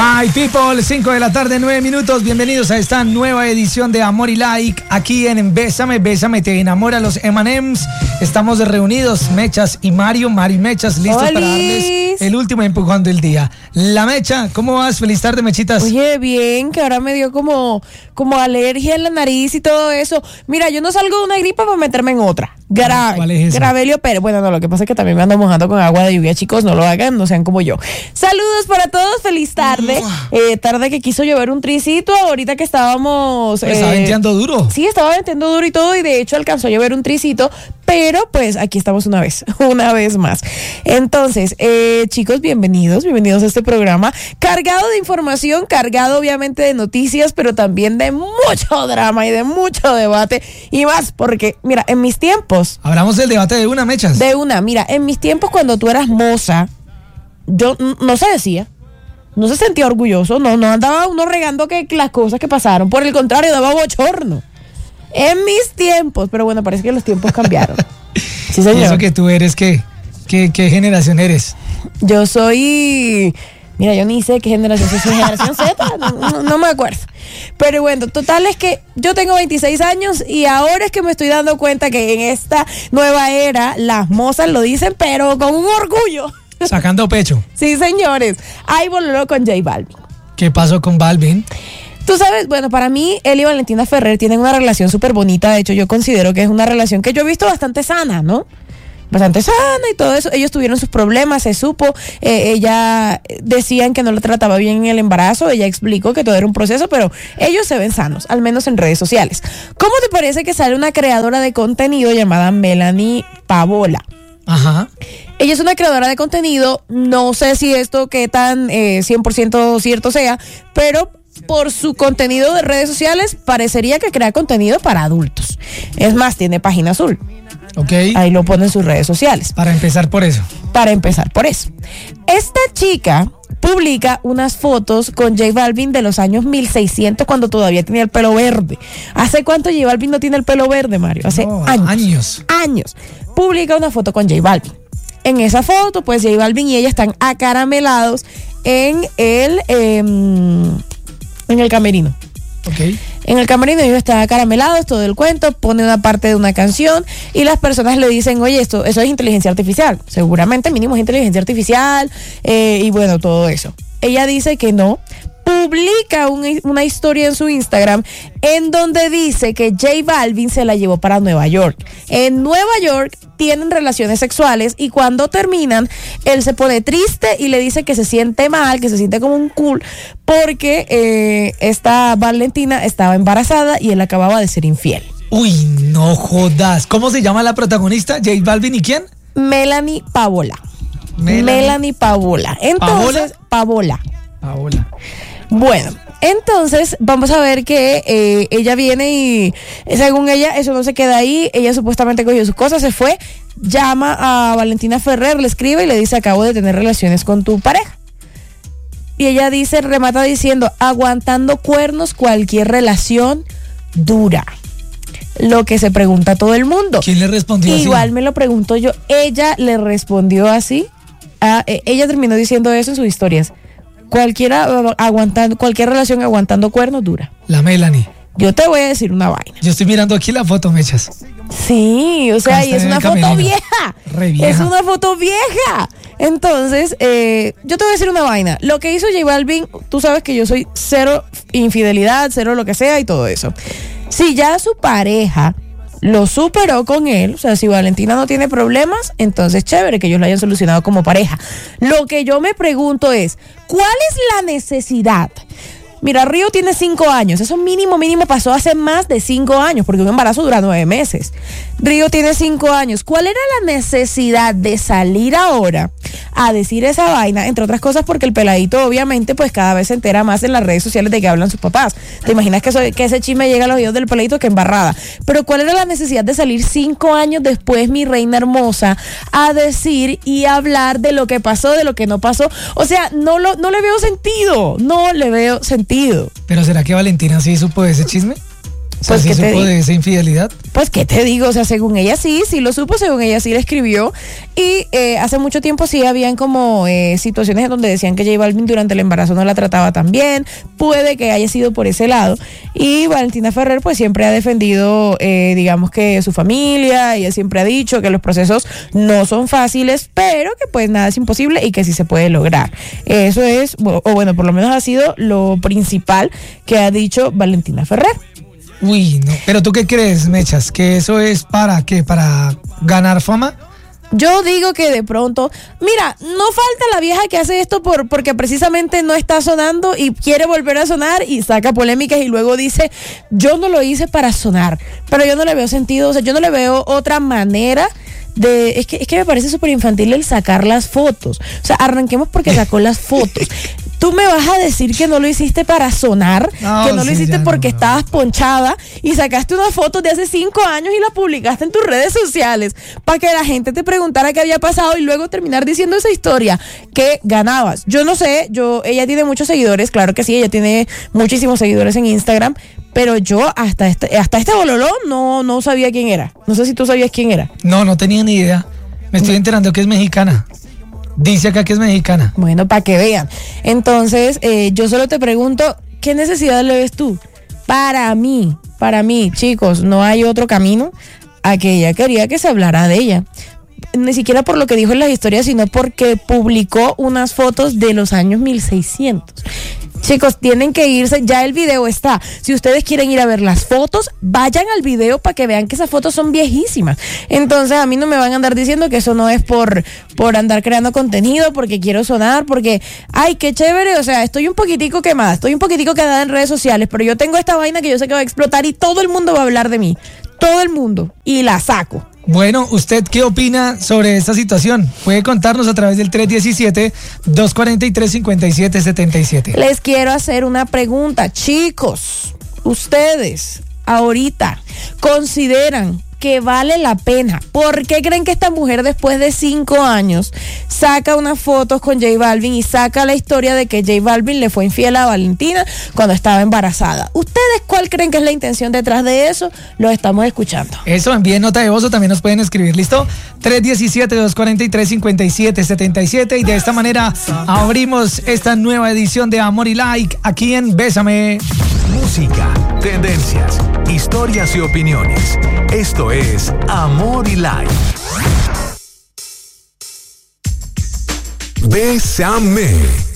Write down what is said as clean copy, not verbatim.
My people, 5 de la tarde, 9 minutos. Bienvenidos a esta nueva edición de Amor y Like aquí en Bésame, Bésame, te enamora los M&M's. Estamos reunidos, Mechas y Mario y Mechas, listos para darles el último empujón del día. La Mecha, ¿cómo vas? Feliz tarde, Mechitas. Oye, bien, que ahora me dio como alergia en la nariz y todo eso. Mira, yo no salgo de una gripa para meterme en otra. ¿Cuál es esa? Gravelio Pérez. Bueno, no, lo que pasa es que también me ando mojando con agua de lluvia, chicos. No lo hagan, no sean como yo. Saludos para todos, feliz tarde. Tarde que quiso llover un tricito, ahorita que estábamos... ¿Estaba venteando duro? Sí, estaba venteando duro y todo, y de hecho alcanzó a llover un tricito, pero pues aquí estamos una vez más. Entonces, chicos, bienvenidos a este programa, cargado de información, cargado obviamente de noticias, pero también de mucho drama y de mucho debate, y más porque, mira, en mis tiempos... Hablamos del debate de una, Mechas. Mira, en mis tiempos cuando tú eras moza, yo no se decía, no se sentía orgulloso, no andaba uno regando que las cosas que pasaron, por el contrario, daba bochorno. En mis tiempos, pero bueno, parece que los tiempos cambiaron. Sí, señor. ¿Y eso que tú eres qué generación eres? Yo soy... Mira, yo ni sé qué generación soy, generación Z, no me acuerdo. Pero bueno, total es que yo tengo 26 años y ahora es que me estoy dando cuenta que en esta nueva era las mozas lo dicen, pero con un orgullo. Sacando pecho. Sí, señores. Ahí voló con J Balvin. ¿Qué pasó con Balvin? Tú sabes, bueno, para mí, él y Valentina Ferrer tienen una relación súper bonita. De hecho, yo considero que es una relación que yo he visto bastante sana, ¿no? Bastante sana y todo eso. Ellos tuvieron sus problemas, se supo. Ella decían que no la trataba bien en el embarazo. Ella explicó que todo era un proceso, pero ellos se ven sanos, al menos en redes sociales. ¿Cómo te parece que sale una creadora de contenido llamada Melanie Pavola? Ajá. Ella es una creadora de contenido. No sé si esto qué tan 100% cierto sea, pero por su contenido de redes sociales parecería que crea contenido para adultos. Es más, tiene página azul. Okay. Ahí lo pone en sus redes sociales. Para empezar por eso. Esta chica publica unas fotos con J Balvin de los años 1600, cuando todavía tenía el pelo verde. ¿Hace cuánto J Balvin no tiene el pelo verde, Mario? Hace años. Publica una foto con J Balvin. En esa foto, pues J Balvin y ella están acaramelados en el camerino. Okay. En el camerino ellos están acaramelados, todo el cuento, pone una parte de una canción y las personas le dicen, oye, eso es inteligencia artificial. Seguramente mínimo es inteligencia artificial y bueno, todo eso. Ella dice que no. Publica una historia en su Instagram en donde dice que J Balvin se la llevó para Nueva York. En Nueva York tienen relaciones sexuales y cuando terminan, él se pone triste y le dice que se siente mal, que se siente como un cool, porque esta Valentina estaba embarazada y él acababa de ser infiel. Uy, no jodas. ¿Cómo se llama la protagonista? ¿J Balvin y quién? Melanie Pavola. Melanie Pavola. Entonces, Pavola. Bueno, entonces vamos a ver que ella viene y según ella eso no se queda ahí. Ella supuestamente cogió sus cosas, se fue, llama a Valentina Ferrer, le escribe y le dice, acabo de tener relaciones con tu pareja. Y ella dice, remata diciendo, aguantando cuernos cualquier relación dura. Lo que se pregunta todo el mundo. ¿Quién le respondió así? Igual me lo pregunto yo. Ella le respondió así. Ella terminó diciendo eso en sus historias. Cualquier relación aguantando cuernos dura. La Melanie. Yo te voy a decir una vaina. Yo estoy mirando aquí la foto, Mechas. Sí, o sea, y es una foto vieja. Re vieja. Es una foto vieja. Entonces, yo te voy a decir una vaina. Lo que hizo J Balvin, tú sabes que yo soy cero infidelidad, cero lo que sea y todo eso. Si ya su pareja lo superó con él, o sea, si Valentina no tiene problemas, entonces chévere que ellos lo hayan solucionado como pareja. Lo que yo me pregunto es, ¿cuál es la necesidad? Mira, Río tiene 5 años, eso mínimo pasó hace más de 5 años, porque un embarazo dura 9 meses. Río tiene 5 años. ¿Cuál era la necesidad de salir ahora a decir esa vaina? Entre otras cosas porque el peladito obviamente pues cada vez se entera más en las redes sociales de que hablan sus papás. ¿Te imaginas que ese chisme llega a los oídos del peladito? Que embarrada. Pero ¿cuál era la necesidad de salir 5 años después, mi reina hermosa, a decir y hablar de lo que pasó, de lo que no pasó? O sea, no le veo sentido. No le veo sentido. ¿Pero será que Valentina sí supo de ese chisme? O sea, ¿sí supo de esa infidelidad? Pues, ¿qué te digo? O sea, según ella sí lo supo, según ella sí le escribió. Y hace mucho tiempo sí habían como situaciones en donde decían que J Balvin durante el embarazo no la trataba tan bien. Puede que haya sido por ese lado. Y Valentina Ferrer pues siempre ha defendido, digamos que su familia. Ella siempre ha dicho que los procesos no son fáciles, pero que pues nada es imposible y que sí se puede lograr. Eso es, o bueno, por lo menos ha sido lo principal que ha dicho Valentina Ferrer. Uy, no. ¿Pero tú qué crees, Mechas? ¿Que eso es para qué? ¿Para ganar fama? Yo digo que de pronto, mira, no falta la vieja que hace esto porque precisamente no está sonando y quiere volver a sonar y saca polémicas y luego dice, yo no lo hice para sonar, pero yo no le veo sentido, o sea, yo no le veo otra manera es que me parece súper infantil el sacar las fotos. O sea, arranquemos porque sacó las fotos. Tú me vas a decir que no lo hiciste para sonar, que no lo hiciste porque estabas ponchada y sacaste unas fotos de hace 5 años y las publicaste en tus redes sociales para que la gente te preguntara qué había pasado y luego terminar diciendo esa historia. ¿Qué ganabas? Yo no sé, ella tiene muchos seguidores, claro que sí, ella tiene muchísimos seguidores en Instagram, pero yo hasta este bololó no sabía quién era. No sé si tú sabías quién era. No tenía ni idea. Me estoy enterando que es mexicana. Dice acá que es mexicana. Bueno, para que vean. Entonces, yo solo te pregunto, ¿qué necesidad le ves tú? Para mí, chicos, no hay otro camino a que ella quería que se hablara de ella. Ni siquiera por lo que dijo en las historias, sino porque publicó unas fotos de los años 1600. Chicos, tienen que irse, ya el video está. Si ustedes quieren ir a ver las fotos, vayan al video para que vean que esas fotos son viejísimas. Entonces a mí no me van a andar diciendo que eso no es por andar creando contenido, porque quiero sonar, porque, ay, qué chévere, o sea, estoy un poquitico quemada, estoy un poquitico quedada en redes sociales, pero yo tengo esta vaina que yo sé que va a explotar y todo el mundo va a hablar de mí. Todo el mundo. Y la saco. Bueno, ¿usted qué opina sobre esta situación? Puede contarnos a través del 317-243-5777. Les quiero hacer una pregunta, chicos. Ustedes, ahorita, ¿consideran que vale la pena? ¿Por qué creen que esta mujer después de 5 años saca unas fotos con J Balvin y saca la historia de que J Balvin le fue infiel a Valentina cuando estaba embarazada? ¿Ustedes cuál creen que es la intención detrás de eso? Lo estamos escuchando. Eso, envíen nota de voz o también nos pueden escribir, ¿listo? 317-243-5777 y de esta manera abrimos esta nueva edición de Amor y Like aquí en Bésame. Música, tendencias, historias y opiniones. Esto es Amor y Like. Bésame.